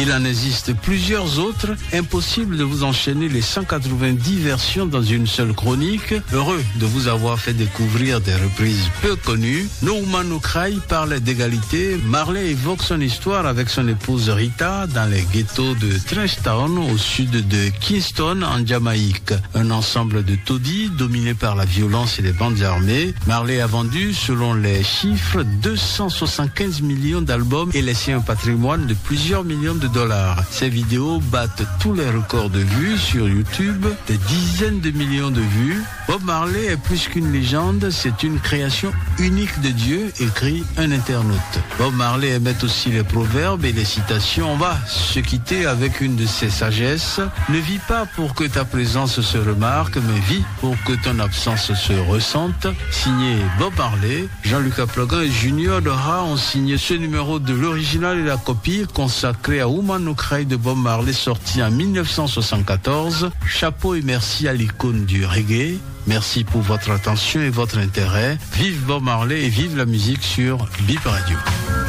Il en existe plusieurs autres. Impossible de vous enchaîner les 190 versions dans une seule chronique. Heureux de vous avoir fait découvrir des reprises peu connues. No Woman No Cry parle d'égalité. Marley évoque son histoire avec son épouse Rita dans les ghettos de Trenchtown au sud de Kingston en Jamaïque. Un ensemble de taudis dominé par la violence et les bandes armées. Marley a vendu, selon les chiffres, 275 millions d'albums et laissé un patrimoine de plusieurs millions de dollars. Ces vidéos battent tous les records de vues sur YouTube, des dizaines de millions de vues. Bob Marley est plus qu'une légende, c'est une création unique de Dieu, écrit un internaute. Bob Marley émet aussi les proverbes et les citations. On va se quitter avec une de ses sagesses. Ne vis pas pour que ta présence se remarque, mais vis pour que ton absence se ressente. Signé Bob Marley. Jean-Luc Aplogan et Junior Dora ont signé ce numéro de l'original et la copie consacré à Woman No Cry de Bob Marley, sorti en 1974. Chapeau et merci à l'icône du reggae. Merci pour votre attention et votre intérêt. Vive Bob Marley et vive la musique sur Bip Radio.